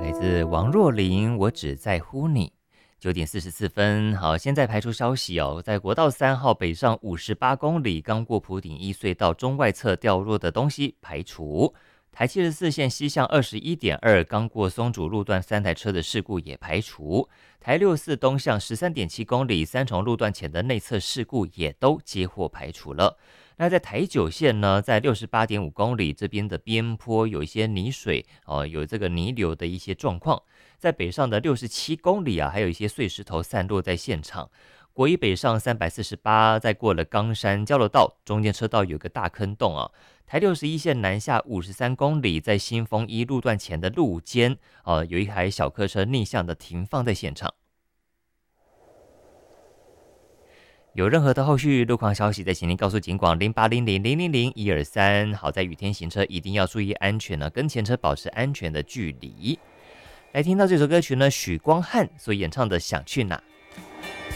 来自王若琳，我只在乎你。9点44分，好，现在排除消息哦，在国道3号北上58公里，刚过埔顶一隧道中外侧掉落的东西排除。台74线西向21.2，刚过松竹路段3台车的事故也排除。台64东向13.7公里，三重路段前的内侧事故也都接获排除了。那在台9线呢，在68.5公里这边的边坡有一些泥水有这个泥流的一些状况。在北上的67公里还有一些碎石头散落在现场。国一北上348，在过了冈山交流道，中间车道有个大坑洞台61线南下53公里，在新丰一路段前的路肩有一台小客车逆向的停放在现场。有任何的后续路况消息，再请您告诉警广0800000123。好在雨天行车一定要注意安全呢，跟前车保持安全的距离。来听到这首歌曲呢，许光汉所演唱的《想去哪》。